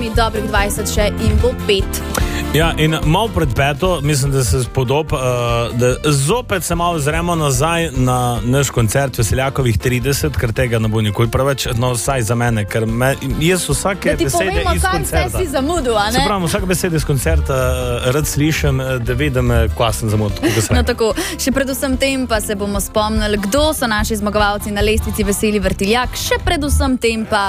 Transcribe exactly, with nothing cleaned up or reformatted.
dobrih dvajset še in bo pet. Ja, in malo pred peto, mislim, da se spodob, uh, da zopet se malo zremo nazaj na naš koncert Veseljakovih trideset, ker tega ne bo nikoli preveč, no vsaj za mene, ker me, jaz vsake besede povemo, iz koncerta... Da ti povemo, kaj vse si zamudil, a ne? Se pravim, vsake besede iz koncerta uh, rad slišim, da vidim, kva sem zamudil. No tako, še predvsem tem pa se bomo spomnili, kdo so naši zmagovalci na lestvici Veseli vrtiljak, še predvsem tem pa